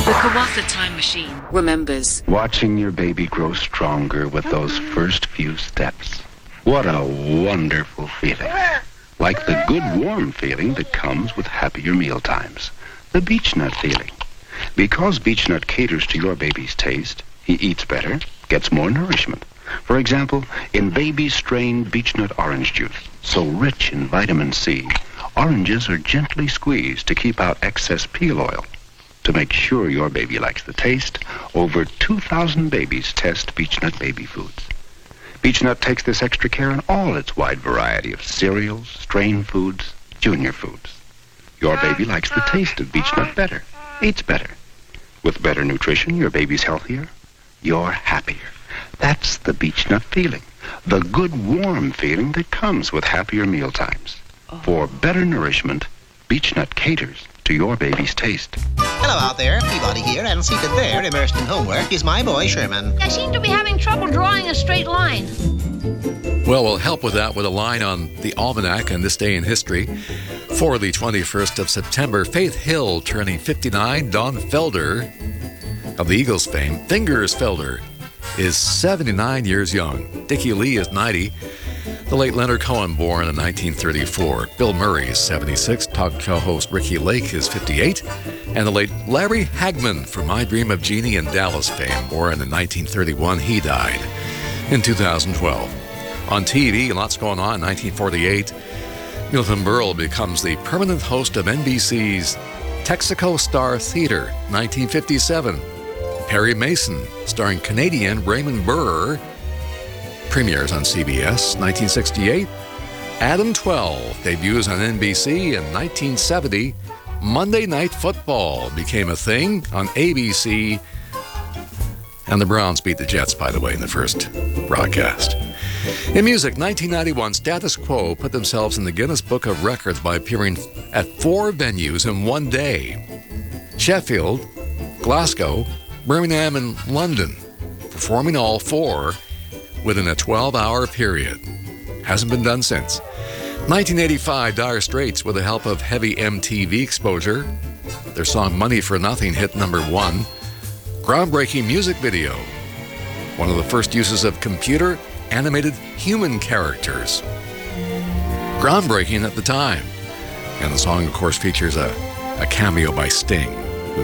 The Kawasa Time Machine remembers. Watching your baby grow stronger with those first few steps. What a wonderful feeling. Like the good warm feeling that comes with happier meal times. The beech nut feeling. Because beech nut caters to your baby's taste, he eats better, gets more nourishment. For example, in baby strained beech nut orange juice, so rich in vitamin C, oranges are gently squeezed to keep out excess peel oil. To make sure your baby likes the taste, over 2,000 babies test beech nut baby foods. Beech nut takes this extra care in all its wide variety of cereals, strain foods, junior foods. Your baby likes the taste of beech nut better, eats better. With better nutrition, your baby's healthier, you're happier. That's the beech nut feeling, the good warm feeling that comes with happier meal times. For better nourishment, beech nut caters to your baby's taste. Hello out there, Peabody here, and seated there, immersed in homework, is my boy Sherman. I seem to be having trouble drawing a straight line. Well, we'll help with that with a line on the almanac and this day in history. For the 21st of September, Faith Hill turning 59, Don Felder of the Eagles fame, Fingers Felder, is 79 years young. Dickie Lee is 90. The late Leonard Cohen, born in 1934. Bill Murray is 76. Talk show host Ricky Lake is 58. And the late Larry Hagman from I Dream of Jeannie and Dallas fame, born in 1931. He died in 2012. On TV, lots going on. In 1948, Milton Berle becomes the permanent host of NBC's Texaco Star Theater. 1957, Perry Mason, starring Canadian Raymond Burr, premieres on CBS. 1968, Adam 12 debuts on NBC. In 1970, Monday Night Football became a thing on ABC. And the Browns beat the Jets, by the way, in the first broadcast. In music, 1991, Status Quo put themselves in the Guinness Book of Records by appearing at 4 venues in one day: Sheffield, Glasgow, Birmingham, and London, performing all 4 within a 12-hour period. Hasn't been done since. 1985, Dire Straits, with the help of heavy MTV exposure, their song Money for Nothing hit number 1. Groundbreaking music video. One of the first uses of computer-animated human characters. Groundbreaking at the time. And the song, of course, features a cameo by Sting, who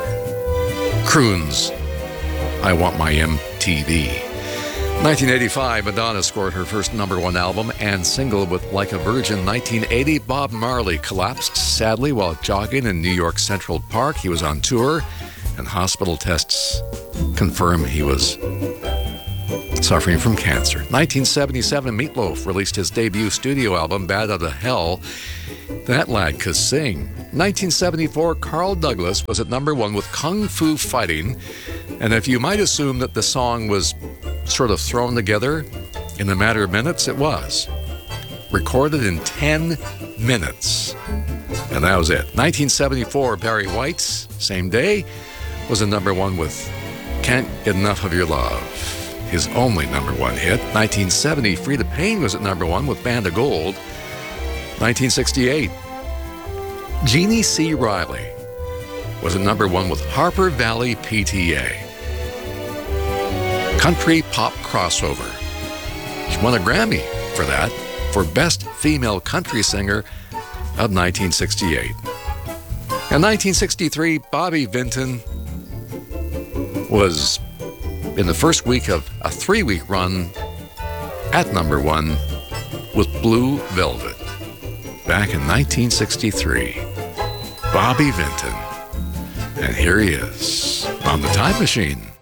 croons, "I Want My MTV." 1985, Madonna scored her first number 1 album and single with Like a Virgin. 1980, Bob Marley collapsed sadly while jogging in New York Central Park. He was on tour, and hospital tests confirm he was suffering from cancer. 1977, Meatloaf released his debut studio album, Bad Outta Hell. That lad could sing. 1974, Carl Douglas was at number 1 with Kung Fu Fighting. And if you might assume that the song was sort of thrown together in a matter of minutes, it was. Recorded in 10 minutes. And that was it. 1974, Barry White's, same day, was at number 1 with Can't Get Enough of Your Love, his only number 1 hit. 1970, Frida Payne was at number 1 with Band of Gold. 1968, Jeannie C. Riley was at number 1 with Harper Valley PTA. Country pop crossover. She won a Grammy for that, for Best Female Country Singer of 1968. In 1963, Bobby Vinton was in the first week of a 3-week run at number 1 with Blue Velvet. Back in 1963, Bobby Vinton. And here he is on the Time Machine.